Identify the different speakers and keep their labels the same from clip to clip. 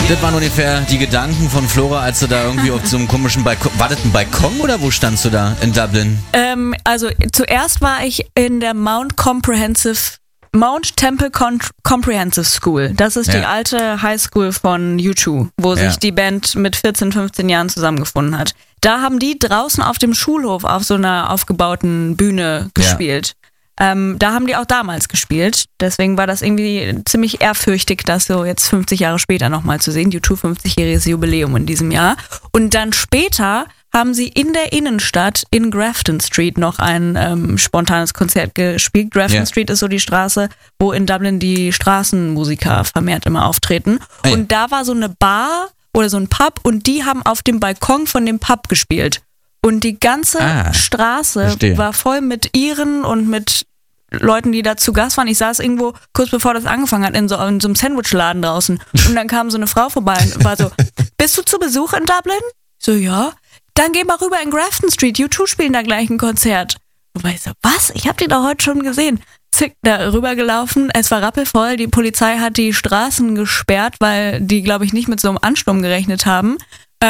Speaker 1: Das waren ungefähr die Gedanken von Flora, als du da irgendwie auf so einem komischen Balkon... War das ein Balkon oder wo standst du da in Dublin?
Speaker 2: Also zuerst war ich in der Mount Temple Comprehensive School. Das ist die alte Highschool von U2, wo sich die Band mit 14, 15 Jahren zusammengefunden hat. Da haben die draußen auf dem Schulhof auf so einer aufgebauten Bühne gespielt. Da haben die auch damals gespielt. Deswegen war das irgendwie ziemlich ehrfürchtig, das so jetzt 50 Jahre später nochmal zu sehen. U2 50-jähriges Jubiläum in diesem Jahr. Und dann später haben sie in der Innenstadt in Grafton Street noch ein spontanes Konzert gespielt. Grafton Street ist so die Straße, wo in Dublin die Straßenmusiker vermehrt immer auftreten. Und da war so eine Bar oder so ein Pub und die haben auf dem Balkon von dem Pub gespielt. Und die ganze Straße war voll mit Iren und mit Leuten, die da zu Gast waren. Ich saß irgendwo kurz bevor das angefangen hat in so einem Sandwichladen draußen. Und dann kam so eine Frau vorbei und war so, bist du zu Besuch in Dublin? So, ja. Dann geh mal rüber in Grafton Street. U2 spielen da gleich ein Konzert. Und ich so, was? Ich hab die doch heute schon gesehen. Zick, da rübergelaufen. Es war rappelvoll. Die Polizei hat die Straßen gesperrt, weil die, glaube ich, nicht mit so einem Ansturm gerechnet haben.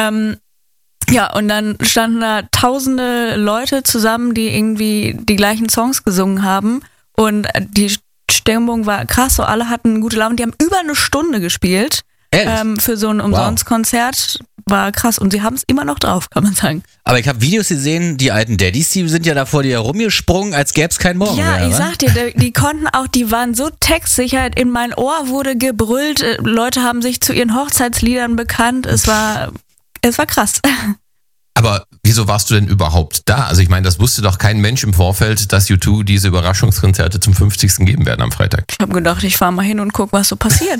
Speaker 2: Ja, und dann standen da tausende Leute zusammen, die irgendwie die gleichen Songs gesungen haben. Und die Stimmung war krass, so alle hatten gute Laune. Die haben über eine Stunde gespielt. Für so ein Umsonstkonzert. War krass. Und sie haben es immer noch drauf, kann man sagen.
Speaker 1: Aber ich habe Videos gesehen, die alten Daddies, die sind ja da vor dir herumgesprungen, als gäbe es keinen Morgen mehr.
Speaker 2: Ja, ich sag dir, die waren so textsicher. In mein Ohr wurde gebrüllt. Leute haben sich zu ihren Hochzeitsliedern bekannt. Es war krass.
Speaker 3: Aber wieso warst du denn überhaupt da? Also ich meine, das wusste doch kein Mensch im Vorfeld, dass U2 diese Überraschungskonzerte zum 50. geben werden am Freitag.
Speaker 2: Ich habe gedacht, ich fahre mal hin und guck, was so passiert.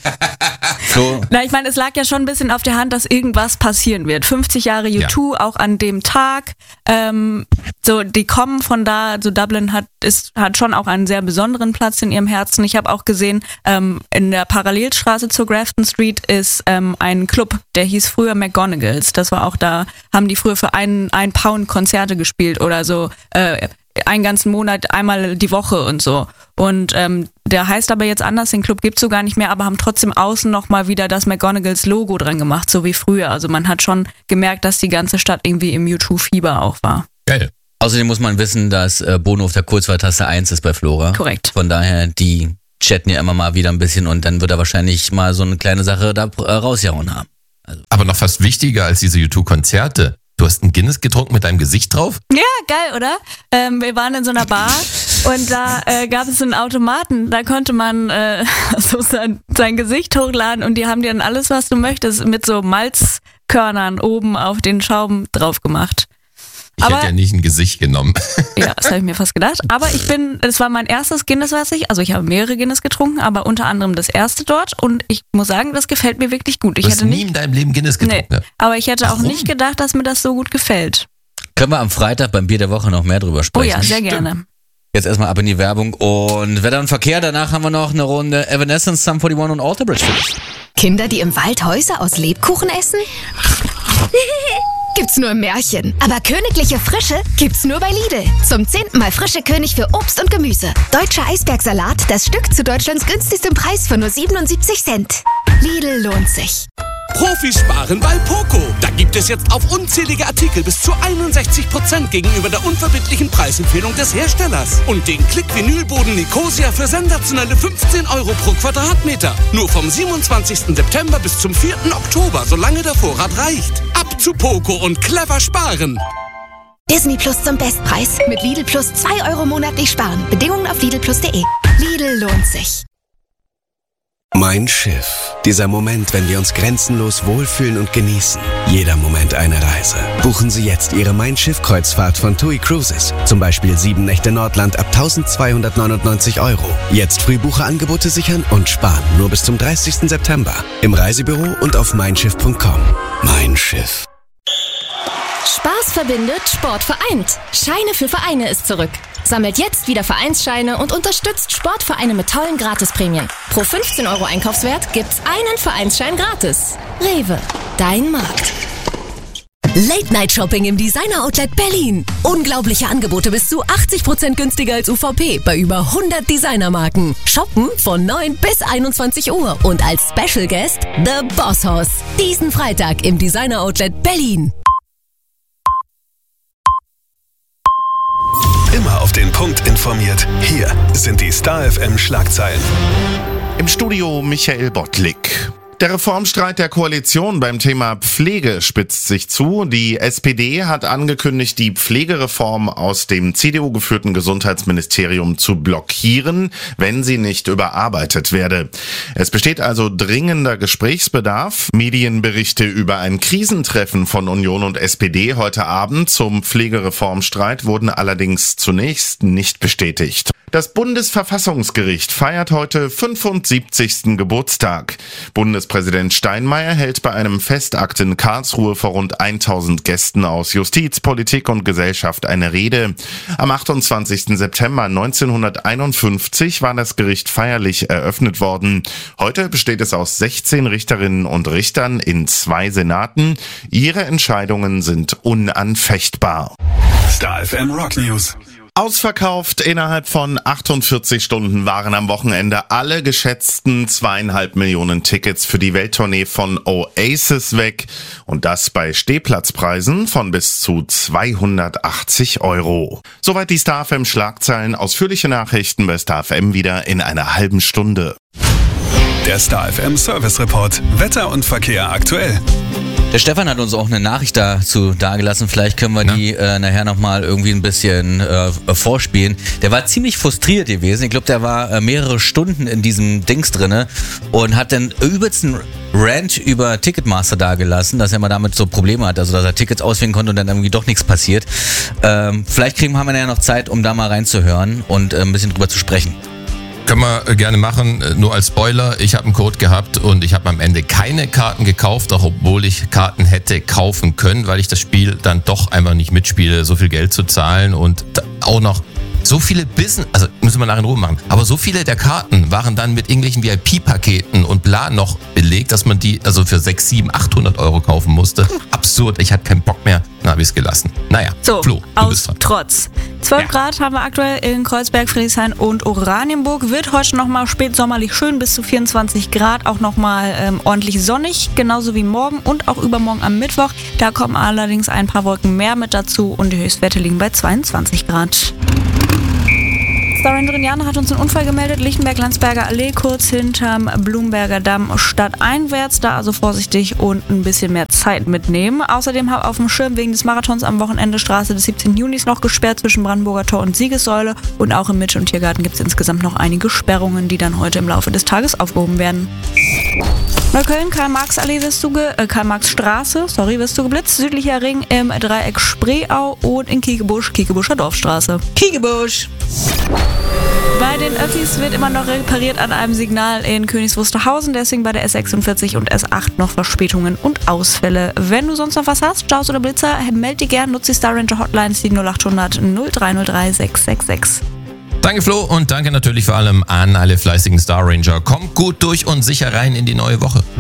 Speaker 1: So.
Speaker 2: Na, ich meine, es lag ja schon ein bisschen auf der Hand, dass irgendwas passieren wird. 50 Jahre U2, auch an dem Tag. So, die kommen von da, so Dublin hat schon auch einen sehr besonderen Platz in ihrem Herzen. Ich habe auch gesehen, in der Parallelstraße zur Grafton Street ist ein Club, der hieß früher McGonagals. Das war auch da, haben die früher für einen Pound Konzerte gespielt oder so einen ganzen Monat, einmal die Woche und so. Und der heißt aber jetzt anders, den Club gibt's so gar nicht mehr, aber haben trotzdem außen nochmal wieder das McGonagals Logo dran gemacht, so wie früher. Also man hat schon gemerkt, dass die ganze Stadt irgendwie im U2-Fieber auch war.
Speaker 3: Geil.
Speaker 1: Außerdem muss man wissen, dass Bono auf der Kurzwahltaste 1 ist bei Flora.
Speaker 2: Korrekt.
Speaker 1: Von daher, die chatten ja immer mal wieder ein bisschen und dann wird er wahrscheinlich mal so eine kleine Sache da rausgehauen haben. Also.
Speaker 3: Aber noch fast wichtiger als diese U2-Konzerte. Du hast ein Guinness getrunken mit deinem Gesicht drauf?
Speaker 2: Ja, geil, oder? Wir waren in so einer Bar und da gab es einen Automaten, da konnte man so sein Gesicht hochladen und die haben dir dann alles, was du möchtest, mit so Malzkörnern oben auf den Schrauben drauf gemacht.
Speaker 3: Ich hätte ja nicht ein Gesicht genommen.
Speaker 2: Ja, das habe ich mir fast gedacht. Aber es war mein erstes Guinness, ich habe mehrere Guinness getrunken, aber unter anderem das erste dort und ich muss sagen, das gefällt mir wirklich gut.
Speaker 3: Du hast nie in deinem Leben Guinness getrunken?
Speaker 2: Nee, aber ich hätte auch nicht gedacht, dass mir das so gut gefällt.
Speaker 1: Können wir am Freitag beim Bier der Woche noch mehr drüber sprechen?
Speaker 2: Oh ja, sehr gerne.
Speaker 1: Jetzt erstmal ab in die Werbung und Wetter und Verkehr. Danach haben wir noch eine Runde Evanescence, Sum 41 und Alter Bridge für dich.
Speaker 4: Kinder, die im Wald Häuser aus Lebkuchen essen? Gibt's nur im Märchen. Aber königliche Frische gibt's nur bei Lidl. Zum 10. Mal frische König für Obst und Gemüse. Deutscher Eisbergsalat, das Stück zu Deutschlands günstigstem Preis für nur 77 Cent. Lidl lohnt sich.
Speaker 5: Profis sparen bei Poco. Da gibt es jetzt auf unzählige Artikel bis zu 61% gegenüber der unverbindlichen Preisempfehlung des Herstellers. Und den Klick-Vinylboden Nicosia für sensationelle 15 € pro Quadratmeter. Nur vom 27. September bis zum 4. Oktober, solange der Vorrat reicht. Ab zu Poco und clever sparen.
Speaker 4: Disney Plus zum Bestpreis. Mit Lidl Plus 2 € monatlich sparen. Bedingungen auf lidlplus.de. Lidl lohnt sich.
Speaker 6: Mein Schiff. Dieser Moment, wenn wir uns grenzenlos wohlfühlen und genießen. Jeder Moment eine Reise. Buchen Sie jetzt Ihre Mein Schiff-Kreuzfahrt von TUI Cruises. Zum Beispiel 7 Nächte Nordland ab 1.299 €. Jetzt Frühbucherangebote sichern und sparen. Nur bis zum 30. September. Im Reisebüro und auf meinschiff.com. Mein Schiff.
Speaker 7: Spaß verbindet, Sport vereint. Scheine für Vereine ist zurück. Sammelt jetzt wieder Vereinsscheine und unterstützt Sportvereine mit tollen Gratisprämien. Pro 15 € Einkaufswert gibt's einen Vereinsschein gratis. Rewe, dein Markt.
Speaker 8: Late-Night-Shopping im Designer-Outlet Berlin. Unglaubliche Angebote bis zu 80% günstiger als UVP bei über 100 Designermarken. Shoppen von 9 bis 21 Uhr und als Special Guest The Boss Hoss. Diesen Freitag im Designer-Outlet Berlin.
Speaker 6: Immer auf den Punkt informiert. Hier sind die Star FM Schlagzeilen.
Speaker 9: Im Studio Michael Bottlik. Der Reformstreit der Koalition beim Thema Pflege spitzt sich zu. Die SPD hat angekündigt, die Pflegereform aus dem CDU-geführten Gesundheitsministerium zu blockieren, wenn sie nicht überarbeitet werde. Es besteht also dringender Gesprächsbedarf. Medienberichte über ein Krisentreffen von Union und SPD heute Abend zum Pflegereformstreit wurden allerdings zunächst nicht bestätigt. Das Bundesverfassungsgericht feiert heute 75. Geburtstag. Bundespräsident Steinmeier hält bei einem Festakt in Karlsruhe vor rund 1000 Gästen aus Justiz, Politik und Gesellschaft eine Rede. Am 28. September 1951 war das Gericht feierlich eröffnet worden. Heute besteht es aus 16 Richterinnen und Richtern in 2 Senaten. Ihre Entscheidungen sind unanfechtbar.
Speaker 6: Star FM Rock News.
Speaker 9: Ausverkauft innerhalb von 48 Stunden waren am Wochenende alle geschätzten 2,5 Millionen Tickets für die Welttournee von Oasis weg. Und das bei Stehplatzpreisen von bis zu 280 €. Soweit die Star FM Schlagzeilen. Ausführliche Nachrichten bei Star FM wieder in einer halben Stunde.
Speaker 6: Der Star FM Service Report. Wetter und Verkehr aktuell.
Speaker 1: Der Stefan hat uns auch eine Nachricht dazu dagelassen. Vielleicht können wir die nachher nochmal irgendwie ein bisschen vorspielen. Der war ziemlich frustriert gewesen. Ich glaube, der war mehrere Stunden in diesem Dings drinne und hat dann übelsten Rant über Ticketmaster dagelassen, dass er mal damit so Probleme hat, also dass er Tickets auswählen konnte und dann irgendwie doch nichts passiert. Vielleicht haben wir ja noch Zeit, um da mal reinzuhören und ein bisschen drüber zu sprechen.
Speaker 3: Können wir gerne machen, nur als Spoiler, ich habe einen Code gehabt und ich habe am Ende keine Karten gekauft, auch obwohl ich Karten hätte kaufen können, weil ich das Spiel dann doch einfach nicht mitspiele, so viel Geld zu zahlen und auch noch so viele also müssen wir nachher in Ruhe machen, aber so viele der Karten waren dann mit irgendwelchen VIP-Paketen und bla noch belegt, dass man die also für 600, 700, 800 € kaufen musste. Absurd, ich hatte keinen Bock mehr, dann habe ich es gelassen. Naja,
Speaker 2: so,
Speaker 3: Flo, du bist dran.
Speaker 2: Trotz. 12 Grad haben wir aktuell in Kreuzberg, Friedrichshain und Oranienburg. Wird heute nochmal spätsommerlich schön, bis zu 24 Grad, auch nochmal ordentlich sonnig, genauso wie morgen und auch übermorgen am Mittwoch. Da kommen allerdings ein paar Wolken mehr mit dazu und die Höchstwerte liegen bei 22 Grad. Starrangerin Jana hat uns einen Unfall gemeldet, Lichtenberg-Landsberger Allee, kurz hinterm Blumberger Damm stadteinwärts, da also vorsichtig und ein bisschen mehr Zeit mitnehmen. Außerdem habe auf dem Schirm wegen des Marathons am Wochenende Straße des 17. Junis noch gesperrt zwischen Brandenburger Tor und Siegessäule und auch im Mitte- und Tiergarten gibt es insgesamt noch einige Sperrungen, die dann heute im Laufe des Tages aufgehoben werden. Neukölln, Karl-Marx-Straße, wirst du geblitzt, südlicher Ring im Dreieck Spreeau und in Kiekebusch, Dorfstraße.
Speaker 1: Kiekebusch!
Speaker 2: Bei den Öffis wird immer noch repariert an einem Signal in Königs Wusterhausen, deswegen bei der S46 und S8 noch Verspätungen und Ausfälle. Wenn du sonst noch was hast, Staus oder Blitzer, meld dich gern, nutze die Star Ranger Hotlines, die 0800 0303 666.
Speaker 3: Danke Flo und danke natürlich vor allem an alle fleißigen Star Ranger. Kommt gut durch und sicher rein in die neue Woche.